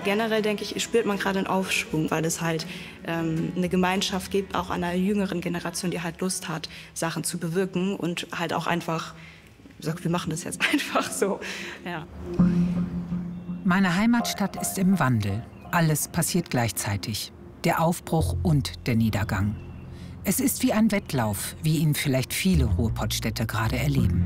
Generell, denke ich, spürt man gerade einen Aufschwung, weil es halt eine Gemeinschaft gibt, auch einer jüngeren Generation, die halt Lust hat, Sachen zu bewirken und halt auch einfach sagt, wir machen das jetzt einfach so. Ja. Meine Heimatstadt ist im Wandel. Alles passiert gleichzeitig. Der Aufbruch und der Niedergang. Es ist wie ein Wettlauf, wie ihn vielleicht viele Ruhrpottstädte gerade erleben.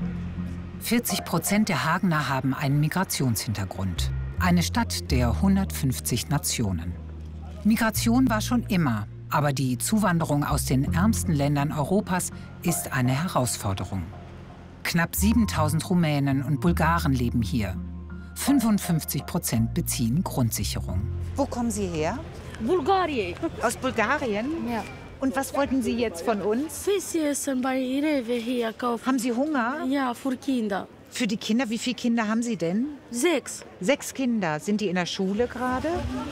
40% der Hagener haben einen Migrationshintergrund. Eine Stadt der 150 Nationen. Migration war schon immer, aber die Zuwanderung aus den ärmsten Ländern Europas ist eine Herausforderung. Knapp 7000 Rumänen und Bulgaren leben hier. 55% beziehen Grundsicherung. Wo kommen Sie her? Bulgarien. Aus Bulgarien? Ja. Und was wollten Sie jetzt von uns? Fisch essen bei Rewe hier kaufen. Haben Sie Hunger? Ja, für Kinder. Für die Kinder? Wie viele Kinder haben Sie denn? 6. 6 Kinder. Sind die in der Schule gerade?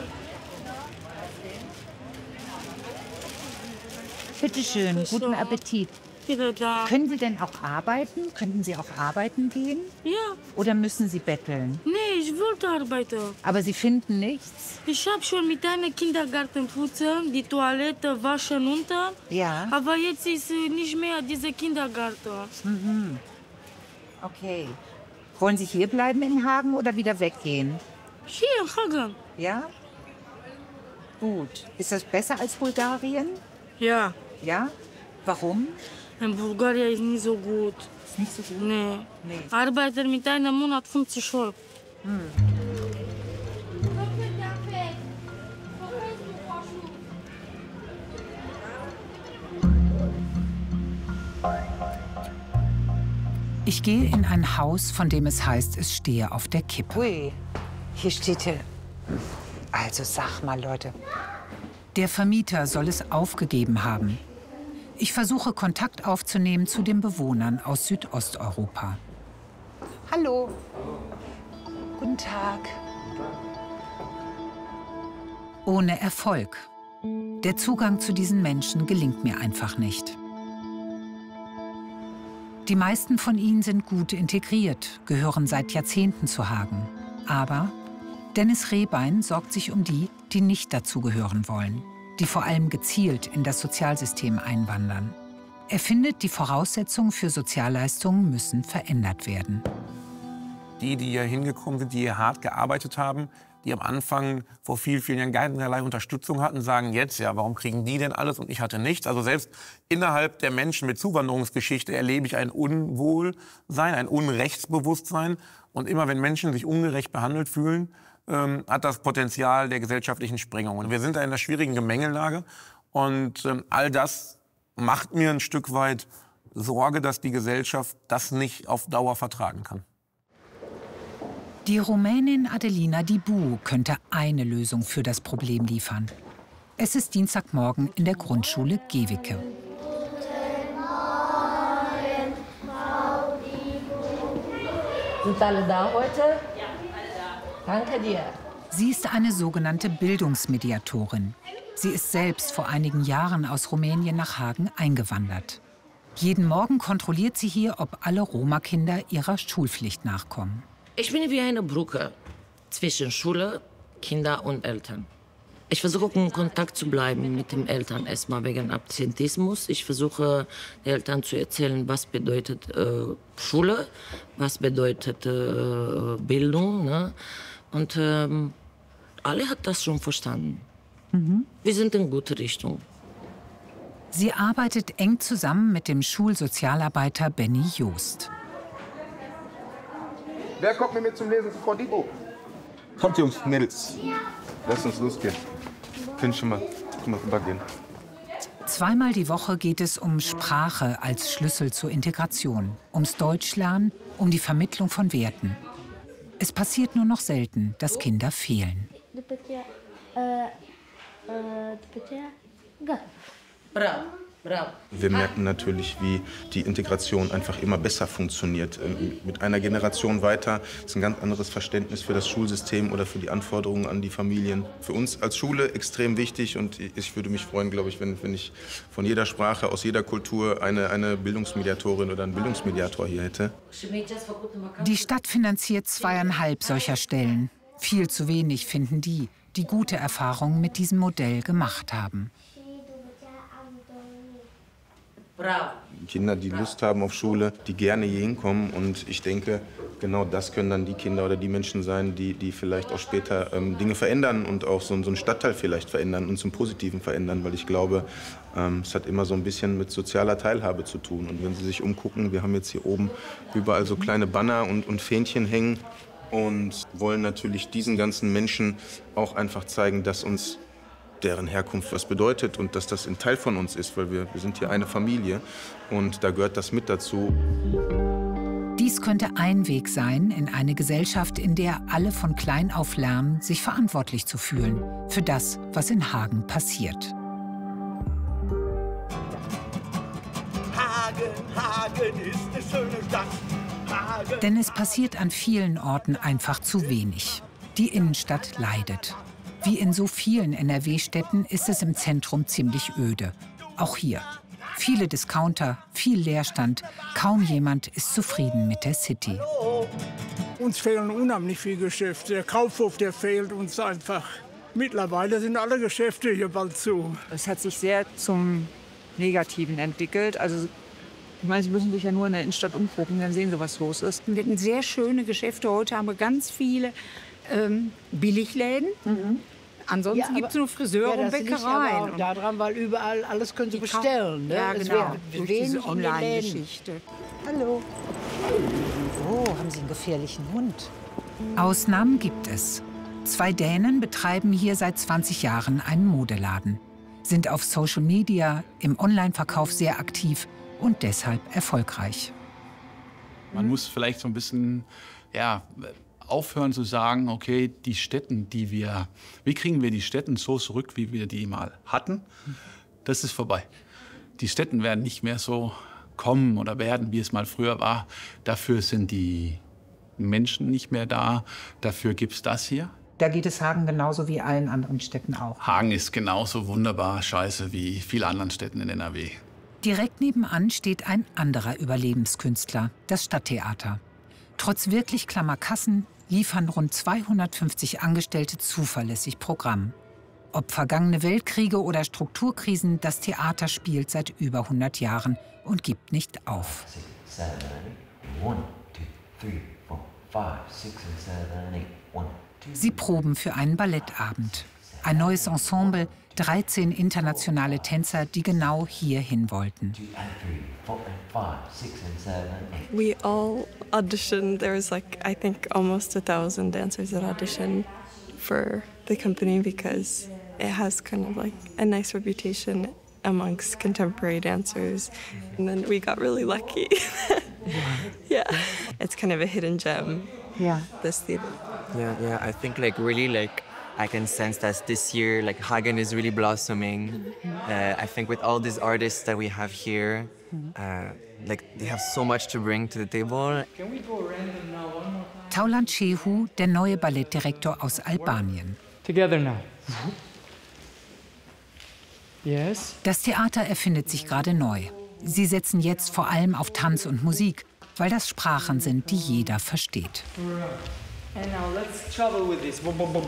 Bitte schön, guten Appetit. Bitte da. Können Sie denn auch arbeiten? Könnten Sie auch arbeiten gehen? Ja. Oder müssen Sie betteln? Nee, ich wollte arbeiten. Aber Sie finden nichts? Ich habe schon mit einem Kindergarten putzen, die Toilette waschen unten. Ja. Aber jetzt ist nicht mehr dieser Kindergarten. Mhm. Okay. Wollen Sie hier bleiben in Hagen oder wieder weggehen? Hier in Hagen. Ja? Gut. Ist das besser als Bulgarien? Ja. Ja? Warum? In Bulgarien ist nicht so gut. Ist nicht so gut? Nee. Nee. Arbeite mit einem Monat 50 Euro. Ich gehe in ein Haus, von dem es heißt, es stehe auf der Kippe. Ui, hier steht hier. Also sag mal, Leute. Der Vermieter soll es aufgegeben haben. Ich versuche, Kontakt aufzunehmen zu den Bewohnern aus Südosteuropa. Hallo. Guten Tag. Ohne Erfolg. Der Zugang zu diesen Menschen gelingt mir einfach nicht. Die meisten von ihnen sind gut integriert, gehören seit Jahrzehnten zu Hagen. Aber Dennis Rehbein sorgt sich um die, die nicht dazugehören wollen, die vor allem gezielt in das Sozialsystem einwandern. Er findet, die Voraussetzungen für Sozialleistungen müssen verändert werden. Die hier hingekommen sind, die hier hart gearbeitet haben, die am Anfang vor vielen Jahren keinerlei Unterstützung hatten, sagen jetzt, ja, warum kriegen die denn alles und ich hatte nichts? Also selbst innerhalb der Menschen mit Zuwanderungsgeschichte erlebe ich ein Unwohlsein, ein Unrechtsbewusstsein. Und immer wenn Menschen sich ungerecht behandelt fühlen, hat das Potenzial der gesellschaftlichen Sprengung. Und wir sind da in einer schwierigen Gemengelage. Und all das macht mir ein Stück weit Sorge, dass die Gesellschaft das nicht auf Dauer vertragen kann. Die Rumänin Adelina Dibu könnte eine Lösung für das Problem liefern. Es ist Dienstagmorgen in der Grundschule Gewicke. Sind alle da heute? Ja, alle da. Danke dir. Sie ist eine sogenannte Bildungsmediatorin. Sie ist selbst vor einigen Jahren aus Rumänien nach Hagen eingewandert. Jeden Morgen kontrolliert sie hier, ob alle Roma-Kinder ihrer Schulpflicht nachkommen. Ich bin wie eine Brücke zwischen Schule, Kinder und Eltern. Ich versuche, in Kontakt zu bleiben mit den Eltern, erstmal wegen Absentismus. Ich versuche, den Eltern zu erzählen, was bedeutet Schule, was bedeutet Bildung. Ne? Und alle hat das schon verstanden. Wir sind in gute Richtung. Sie arbeitet eng zusammen mit dem Schulsozialarbeiter Benny Joost. Wer kommt mit mir zum Lesen von Frau Dibo? Kommt, Jungs, Mädels. Lasst uns losgehen. Können schon mal rübergehen. Zweimal die Woche geht es um Sprache als Schlüssel zur Integration, ums Deutschlernen, um die Vermittlung von Werten. Es passiert nur noch selten, dass Kinder fehlen. Bravo, bravo. Wir merken natürlich, wie die Integration einfach immer besser funktioniert. Mit einer Generation weiter ist ein ganz anderes Verständnis für das Schulsystem oder für die Anforderungen an die Familien. Für uns als Schule extrem wichtig und ich würde mich freuen, glaube ich, wenn ich von jeder Sprache, aus jeder Kultur eine Bildungsmediatorin oder einen Bildungsmediator hier hätte. Die Stadt finanziert 2,5 solcher Stellen. Viel zu wenig finden die, die gute Erfahrungen mit diesem Modell gemacht haben. Kinder, die Lust haben auf Schule, die gerne hier hinkommen. Und ich denke, genau das können dann die Kinder oder die Menschen sein, die vielleicht auch später Dinge verändern und auch so einen Stadtteil vielleicht verändern und zum Positiven verändern. Weil ich glaube, es hat immer so ein bisschen mit sozialer Teilhabe zu tun. Und wenn Sie sich umgucken, wir haben jetzt hier oben überall so kleine Banner und Fähnchen hängen und wollen natürlich diesen ganzen Menschen auch einfach zeigen, dass uns deren Herkunft was bedeutet und dass das ein Teil von uns ist, weil wir sind hier eine Familie und da gehört das mit dazu. Dies könnte ein Weg sein in eine Gesellschaft, in der alle von klein auf lernen, sich verantwortlich zu fühlen für das, was in Hagen passiert. Hagen ist eine schöne Stadt. Hagen. Denn es passiert an vielen Orten einfach zu wenig. Die Innenstadt leidet. Wie in so vielen NRW-Städten ist es im Zentrum ziemlich öde. Auch hier. Viele Discounter, viel Leerstand. Kaum jemand ist zufrieden mit der City. Uns fehlen unheimlich viele Geschäfte. Der Kaufhof, der fehlt uns einfach. Mittlerweile sind alle Geschäfte hier bald zu. Es hat sich sehr zum Negativen entwickelt. Also, ich meine, Sie müssen sich ja nur in der Innenstadt umgucken, dann sehen Sie, was los ist. Wir hatten sehr schöne Geschäfte. Heute haben wir ganz viele Billigläden. Ansonsten gibt es nur Friseure und Bäckereien. Ja, daran, weil überall alles können Sie bestellen. Ne? Ja, genau. Durch diese Online-Geschichte. Hallo. Oh, haben Sie einen gefährlichen Hund? Ausnahmen gibt es. 2 Dänen betreiben hier seit 20 Jahren einen Modeladen, sind auf Social Media, im Online-Verkauf sehr aktiv und deshalb erfolgreich. Man muss vielleicht so ein bisschen, ja, aufhören zu sagen, okay, die Städten, wie kriegen wir die Städten so zurück, wie wir die mal hatten? Das ist vorbei. Die Städten werden nicht mehr so kommen oder werden, wie es mal früher war. Dafür sind die Menschen nicht mehr da. Dafür gibt es das hier. Da geht es Hagen genauso wie allen anderen Städten auch. Hagen ist genauso wunderbar scheiße wie viele anderen Städten in NRW. Direkt nebenan steht ein anderer Überlebenskünstler, das Stadttheater. Trotz wirklich klammer Kassen liefern rund 250 Angestellte zuverlässig Programm. Ob vergangene Weltkriege oder Strukturkrisen, das Theater spielt seit über 100 Jahren und gibt nicht auf. 6, 7, 8. 1, 2, 3, 4, 5, 6, 7, 8. 1, 2. Sie proben für einen Ballettabend. Ein neues Ensemble, 13 internationale Tänzer, die genau hierhin wollten. 2, 3, 4, 5, 6, 7, 8. We all auditioned. There was I think almost 1,000 dancers that auditioned for the company because it has kind of a nice reputation amongst contemporary dancers. And then we got really lucky. Yeah, it's kind of a hidden gem. Yeah. This theater. Yeah. I think really I can sense that this year Hagen is really blossoming. I think with all these artists that we have here, they have so much to bring to the table. Can we go random now one more time? Taulan Cehu, der neue Ballettdirektor aus Albanien. Together now. Yes. Das Theater erfindet sich gerade neu. Sie setzen jetzt vor allem auf Tanz und Musik, weil das Sprachen sind, die jeder versteht. And now let's travel with this.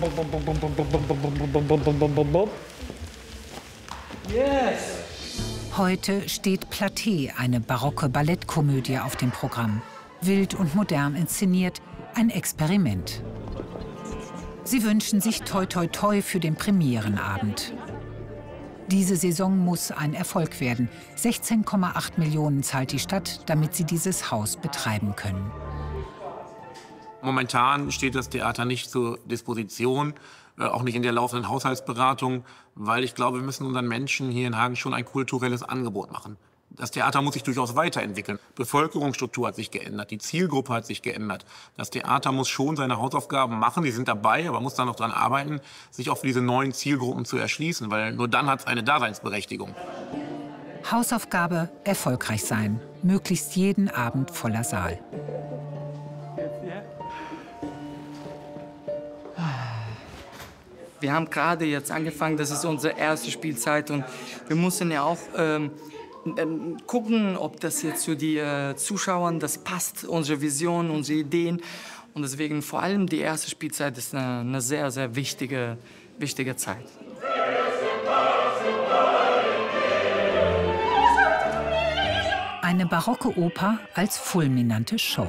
Yes. Heute steht Platé, eine barocke Ballettkomödie auf dem Programm. Wild und modern inszeniert, ein Experiment. Sie wünschen sich toi toi toi für den Premierenabend. Diese Saison muss ein Erfolg werden. 16,8 Millionen zahlt die Stadt, damit sie dieses Haus betreiben können. Momentan steht das Theater nicht zur Disposition, auch nicht in der laufenden Haushaltsberatung, weil ich glaube, wir müssen unseren Menschen hier in Hagen schon ein kulturelles Angebot machen. Das Theater muss sich durchaus weiterentwickeln. Bevölkerungsstruktur hat sich geändert, die Zielgruppe hat sich geändert. Das Theater muss schon seine Hausaufgaben machen, die sind dabei, aber muss dann noch daran arbeiten, sich auf diese neuen Zielgruppen zu erschließen, weil nur dann hat es eine Daseinsberechtigung. Hausaufgabe: erfolgreich sein. Möglichst jeden Abend voller Saal. Wir haben gerade jetzt angefangen, das ist unsere erste Spielzeit und wir müssen ja auch gucken, ob das jetzt für die Zuschauer das passt, unsere Vision, unsere Ideen. Und deswegen vor allem die erste Spielzeit ist eine sehr, sehr wichtige Zeit. Eine barocke Oper als fulminante Show.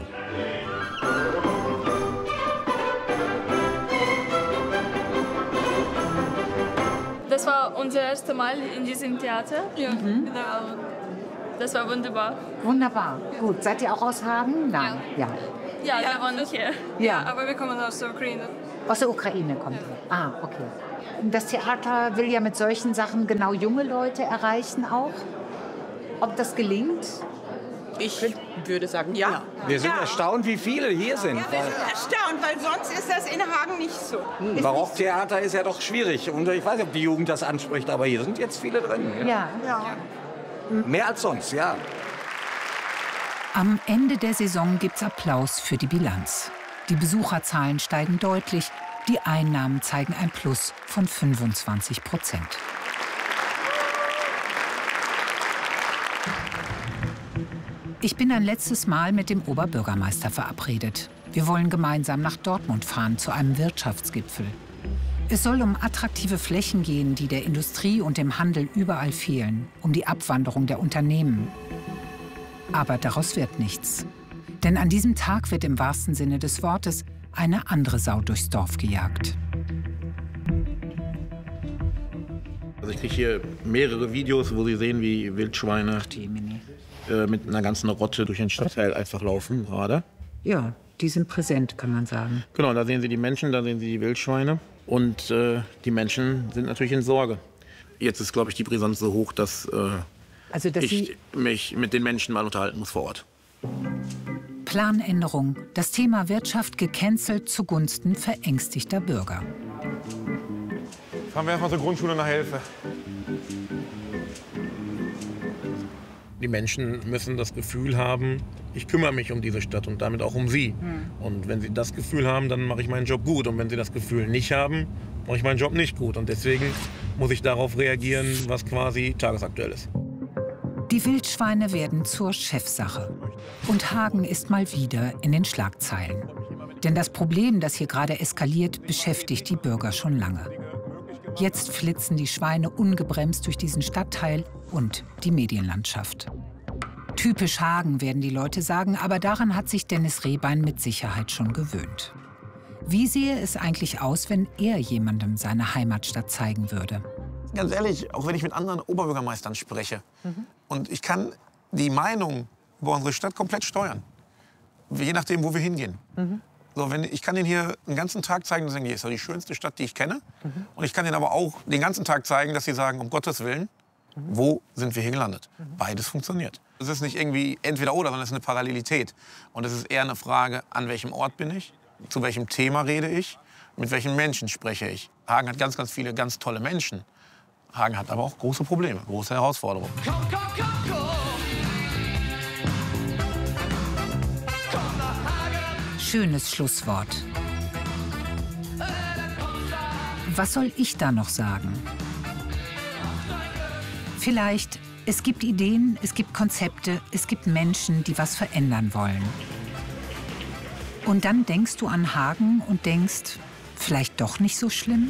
Das war unser erstes Mal in diesem Theater. Ja. Das war wunderbar. Wunderbar. Gut. Seid ihr auch aus Hagen? Nein. Ja. Ja, wir wohnen hier. Ja. Aber wir kommen aus der Ukraine. Aus der Ukraine kommt ihr? Ah, okay. Das Theater will ja mit solchen Sachen genau junge Leute erreichen auch. Ob das gelingt? Ich würde sagen, ja. Wir sind erstaunt, wie viele hier sind. Ja, wir sind erstaunt, weil sonst ist das in Hagen nicht so. Barocktheater ist ja doch schwierig. Und ich weiß nicht, ob die Jugend das anspricht, aber hier sind jetzt viele drin. Ja. Mehr als sonst, ja. Am Ende der Saison gibt's Applaus für die Bilanz. Die Besucherzahlen steigen deutlich, die Einnahmen zeigen ein Plus von 25%. Ich bin ein letztes Mal mit dem Oberbürgermeister verabredet. Wir wollen gemeinsam nach Dortmund fahren zu einem Wirtschaftsgipfel. Es soll um attraktive Flächen gehen, die der Industrie und dem Handel überall fehlen, um die Abwanderung der Unternehmen. Aber daraus wird nichts. Denn an diesem Tag wird im wahrsten Sinne des Wortes eine andere Sau durchs Dorf gejagt. Also ich kriege hier mehrere Videos, wo Sie sehen, wie Wildschweine mit einer ganzen Rotte durch den Stadtteil einfach laufen gerade. Ja, die sind präsent, kann man sagen. Genau, da sehen Sie die Menschen, da sehen Sie die Wildschweine. Und die Menschen sind natürlich in Sorge. Jetzt ist, glaube ich, die Brisanz so hoch, dass ich mich mit den Menschen mal unterhalten muss vor Ort. Planänderung. Das Thema Wirtschaft gecancelt zugunsten verängstigter Bürger. Fahren wir erstmal zur Grundschule nach Helfe. Die Menschen müssen das Gefühl haben, ich kümmere mich um diese Stadt und damit auch um sie. Und wenn sie das Gefühl haben, dann mache ich meinen Job gut. Und wenn sie das Gefühl nicht haben, mache ich meinen Job nicht gut. Und deswegen muss ich darauf reagieren, was quasi tagesaktuell ist. Die Wildschweine werden zur Chefsache. Und Hagen ist mal wieder in den Schlagzeilen. Denn das Problem, das hier gerade eskaliert, beschäftigt die Bürger schon lange. Jetzt flitzen die Schweine ungebremst durch diesen Stadtteil und die Medienlandschaft. Typisch Hagen, werden die Leute sagen, aber daran hat sich Dennis Rehbein mit Sicherheit schon gewöhnt. Wie sähe es eigentlich aus, wenn er jemandem seine Heimatstadt zeigen würde? Ganz ehrlich, auch wenn ich mit anderen Oberbürgermeistern spreche und ich kann die Meinung über unsere Stadt komplett steuern, je nachdem, wo wir hingehen. So, ich kann Ihnen hier den ganzen Tag zeigen, dass hier ist die schönste Stadt, die ich kenne. Und ich kann Ihnen aber auch den ganzen Tag zeigen, dass Sie sagen, um Gottes Willen, wo sind wir hier gelandet? Beides funktioniert. Es ist nicht irgendwie entweder oder, sondern es ist eine Parallelität. Und es ist eher eine Frage, an welchem Ort bin ich, zu welchem Thema rede ich, mit welchen Menschen spreche ich. Hagen hat ganz, ganz viele ganz tolle Menschen. Hagen hat aber auch große Probleme, große Herausforderungen. Schönes Schlusswort. Was soll ich da noch sagen? Vielleicht, es gibt Ideen, es gibt Konzepte, es gibt Menschen, die was verändern wollen. Und dann denkst du an Hagen und denkst, vielleicht doch nicht so schlimm?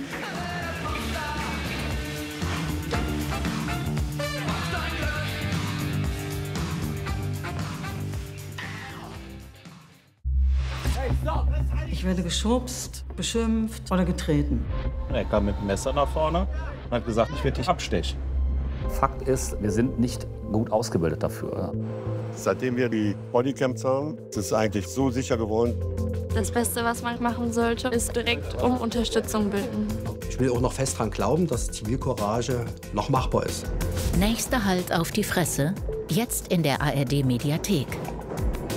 Ich werde geschubst, beschimpft oder getreten. Er kam mit dem Messer nach vorne und hat gesagt, ich werde dich abstechen. Fakt ist, wir sind nicht gut ausgebildet dafür. Seitdem wir die Bodycams haben, ist es eigentlich so sicher geworden. Das Beste, was man machen sollte, ist direkt um Unterstützung bitten. Ich will auch noch fest daran glauben, dass Zivilcourage noch machbar ist. Nächster Halt auf die Fresse, jetzt in der ARD-Mediathek.